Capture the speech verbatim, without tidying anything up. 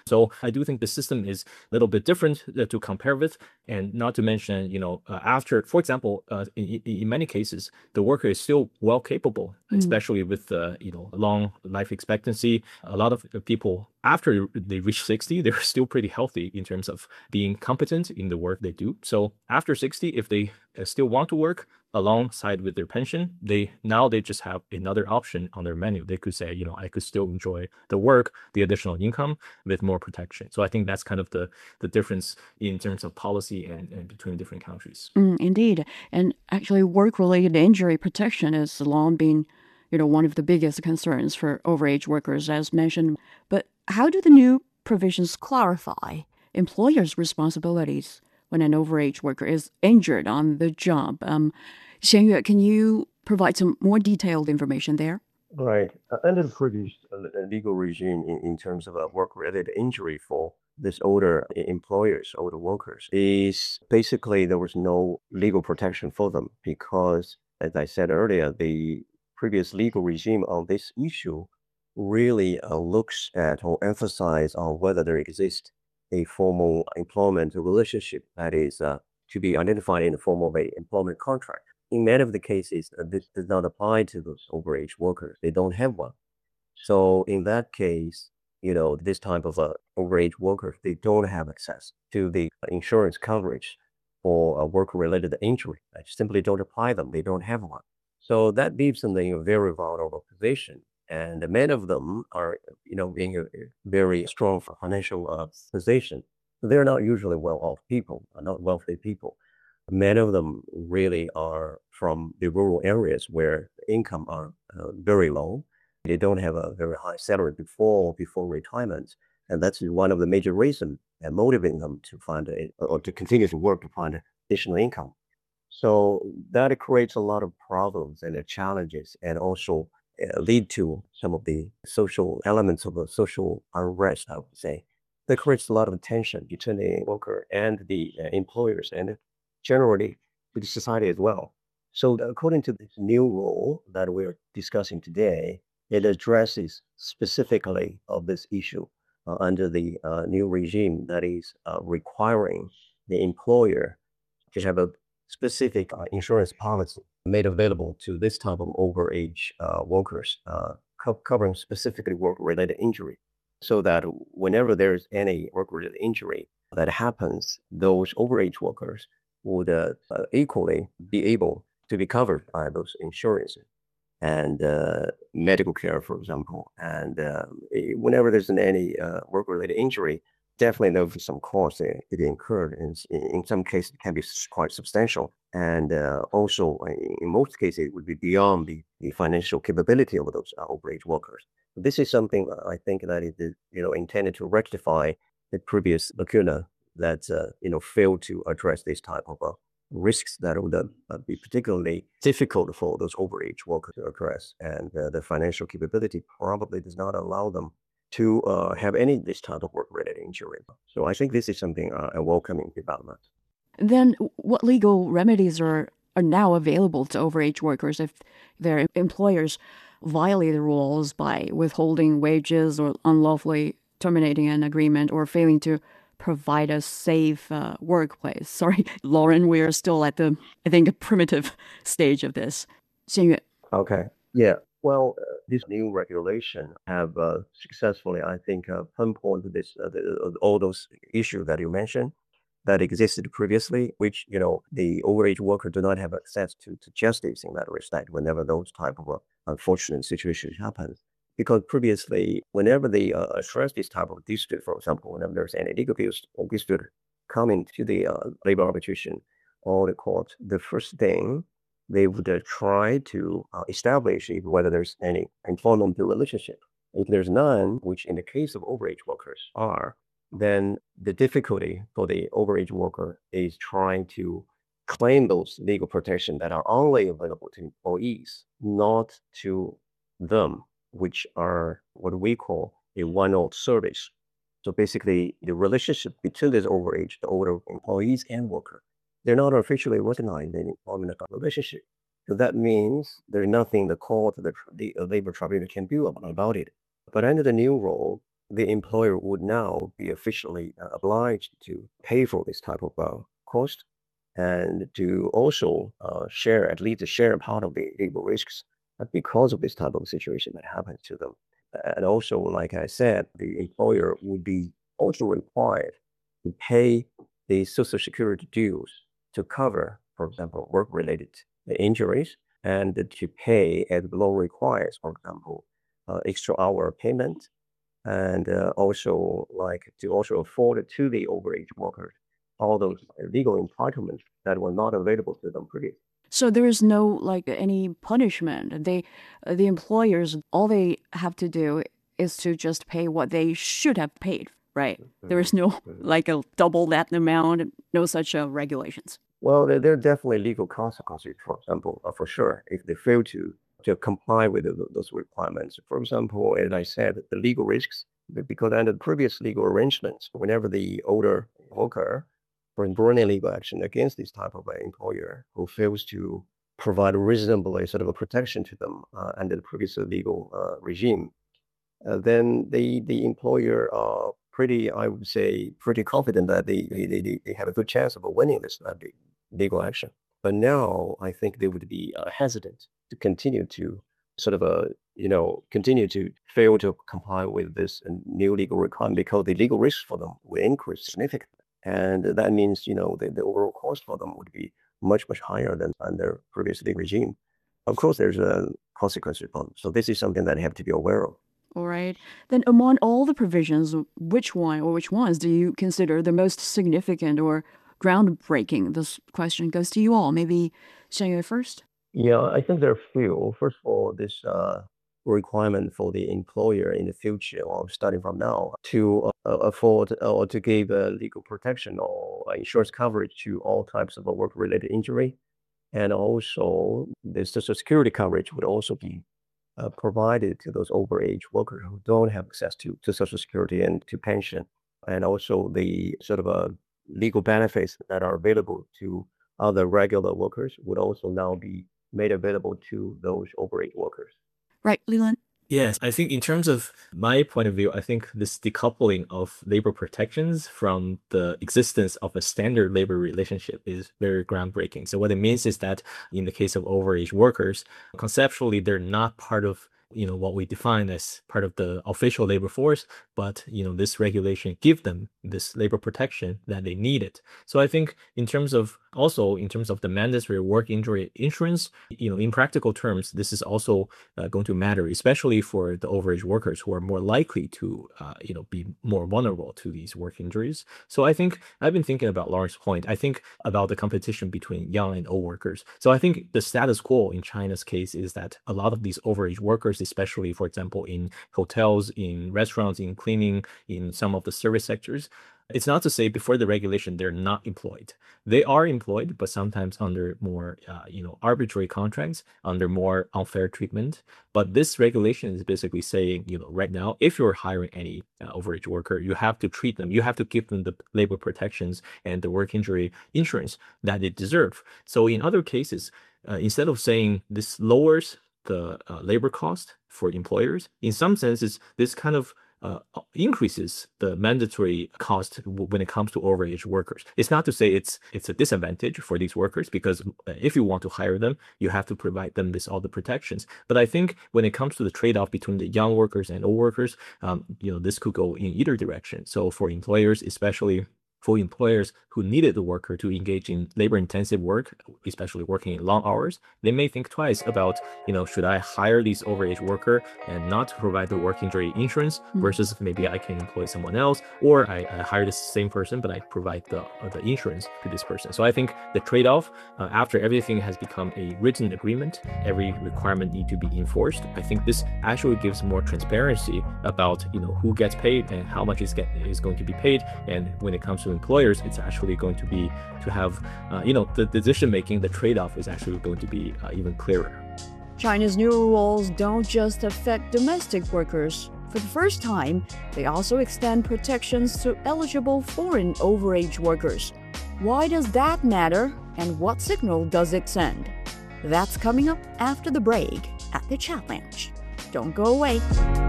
So I do think the system is a little bit different uh, to compare with, and not to mention, you know, uh, after, for example, uh, in, in in many cases, the worker is still well capable, Mm, especially with uh, you know long life expectancy. A lot of uh, people after they reach sixty, they're still pretty healthy in terms of being competent in the work they do. So after sixty, if they uh, still want to work alongside with their pension, they now they just have another option on their menu. They could say, you know, I could still enjoy the work, the additional income with more protection. So I think that's kind of the the difference in terms of policy and, and between different countries. mm, indeed. And actually, work-related injury protection has long been, you know, one of the biggest concerns for overage workers, as mentioned. But how do the new provisions clarify employers' responsibilities when an overage worker is injured on the job? Um, Xianyue, can you provide some more detailed information there? Right. Uh, under the previous uh, le- legal regime in, in terms of a work-related injury for this older e- employers, older workers, is basically there was no legal protection for them because, as I said earlier, the previous legal regime on this issue really uh, looks at or emphasize on whether there exists a formal employment relationship that is uh, to be identified in the form of a employment contract. In many of the cases, uh, this does not apply to those overage workers. They don't have one. So in that case, you know, this type of uh, overage workers, they don't have access to the insurance coverage for a work-related injury. I simply don't apply them. They don't have one. So that leaves them in a very vulnerable position. And many of them are, you know, in a very strong financial uh, position. They're not usually well-off people, are not wealthy people. Many of them really are from the rural areas where the income are uh, very low. They don't have a very high salary before before retirement, and that's one of the major reasons and motivating them to find a, or to continue to work to find additional income. So that creates a lot of problems and uh, challenges, and also uh, lead to some of the social elements of a social unrest, I would say. That creates a lot of tension between the worker and the uh, employers, and generally to the society as well. So according to this new rule that we're discussing today, it addresses specifically of this issue uh, under the uh, new regime that is uh, requiring the employer to have a specific uh, insurance policy made available to this type of overage uh, workers, uh, co- covering specifically work-related injury, so that whenever there's any work-related injury that happens, those overage workers would uh, uh, equally be able to be covered by those insurances and uh, medical care, for example. And uh, eh, whenever there's an, any uh, work-related injury, definitely there'll be some costs uh, to be incurred. And in some cases, it can be quite substantial. And uh, also, in most cases, it would be beyond the, the financial capability of those uh, overage workers. This is something I think that it is, you know, intended to rectify the previous lacuna that uh, you know failed to address this type of uh, risks that would uh, be particularly difficult for those overage workers to address. And uh, the financial capability probably does not allow them to uh, have any this type of work-related injury. So I think this is something uh, a welcoming development. Then, what legal remedies are, are now available to overage workers if their employers violate the rules by withholding wages or unlawfully terminating an agreement or failing to provide a safe uh, workplace? Sorry, Lauren, we are still at the, I think, a primitive stage of this. Xianyue. Okay. Yeah. Well, uh, this new regulation have uh, successfully, I think, uh, pinpointed this uh, the, uh, all those issues that you mentioned that existed previously, which you know the overage worker do not have access to to justice in that respect whenever those type of uh, unfortunate situations happen. Because previously, whenever they uh, address this type of dispute, for example, whenever there's any legal dispute or dispute coming to the uh, labor arbitration or the court, the first thing they would uh, try to uh, establish if whether there's any employment relationship. If there's none, which in the case of overage workers are, then the difficulty for the overage worker is trying to claim those legal protection that are only available to employees, not to them, which are what we call a one-off service. So basically, the relationship between this overage, the older employees and worker, they're not officially recognized in employment relationship. So that means there's nothing the court, the, the labor tribunal can do about it. But under the new rule, the employer would now be officially uh, obliged to pay for this type of uh, cost and to also uh, share, at least share part of the legal risks uh, because of this type of situation that happens to them. And also, like I said, the employer would be also required to pay the social security dues to cover, for example, work-related injuries, and to pay as the law requires, for example, uh, extra hour payment, and uh, also like to also afford to the overage workers all those legal entitlements that were not available to them previously. So there is no like any punishment. They, uh, the employers, all they have to do is to just pay what they should have paid, right? Mm-hmm. There is no mm-hmm. like a double that amount, no such uh, regulations. Well, there, there are definitely legal consequences, for example, uh, for sure, if they fail to to comply with the, those requirements. For example, as I said, the legal risks, because under the previous legal arrangements, whenever the older worker bring bringing legal action against this type of an employer who fails to provide reasonably sort of a protection to them uh, under the previous legal uh, regime, uh, then the the employer are pretty, I would say, pretty confident that they they, they, they have a good chance of winning this uh, legal action. But now I think they would be uh, hesitant to continue to sort of a, you know, continue to fail to comply with this new legal requirement because the legal risks for them will increase significantly. And that means, you know, the, the overall cost for them would be much, much higher than under previous legal regime. Of course, there's a consequence for them. So this is something that they have to be aware of. All right. Then among all the provisions, which one or which ones do you consider the most significant or groundbreaking? This question goes to you all. Maybe Xianyue first? Yeah, I think there are a few. First of all, this uh, requirement for the employer in the future, or starting from now, to uh, afford or to give uh, legal protection or insurance coverage to all types of work-related injury. And also, the Social Security coverage would also be uh, provided to those overage workers who don't have access to, to Social Security and to pension. And also the sort of uh, legal benefits that are available to other regular workers would also now be made available to those overage workers. Right, Leland? Yes, I think in terms of my point of view, I think this decoupling of labor protections from the existence of a standard labor relationship is very groundbreaking. So what it means is that in the case of overage workers, conceptually, they're not part of you know what we define as part of the official labor force, but you know this regulation give them this labor protection that they needed. So I think in terms of also in terms of the mandatory work injury insurance, you know in practical terms, this is also uh, going to matter, especially for the overage workers who are more likely to uh, you know be more vulnerable to these work injuries. So I think I've been thinking about Lawrence's point. I think about the competition between young and old workers. So I think the status quo in China's case is that a lot of these overage workers, especially, for example, in hotels, in restaurants, in cleaning, in some of the service sectors. It's not to say before the regulation, they're not employed. They are employed, but sometimes under more, uh, you know, arbitrary contracts, under more unfair treatment. But this regulation is basically saying, you know, right now, if you're hiring any uh, overage worker, you have to treat them, you have to give them the labor protections and the work injury insurance that they deserve. So in other cases, uh, instead of saying this lowers the uh, labor cost for employers, in some senses, this kind of uh, increases the mandatory cost when it comes to overage workers. It's not to say it's it's a disadvantage for these workers, because if you want to hire them, you have to provide them with all the protections. But I think when it comes to the trade-off between the young workers and old workers, um, you know, this could go in either direction. So for employers, especially for employers who needed the worker to engage in labor-intensive work, especially working in long hours, they may think twice about, you know, should I hire this overage worker and not provide the work injury insurance, mm-hmm. versus maybe I can employ someone else, or I, I hire the same person, but I provide the uh, the insurance to this person. So I think the trade-off, uh, after everything has become a written agreement, every requirement need to be enforced. I think this actually gives more transparency about, you know, who gets paid and how much is get is going to be paid. And when it comes to employers, it's actually going to be to have, uh, you know, the decision making, the trade-off is actually going to be uh, even clearer. China's new rules don't just affect domestic workers. For the first time, they also extend protections to eligible foreign overage workers. Why does that matter, and what signal does it send? That's coming up after the break at the Chat Lounge. Don't go away.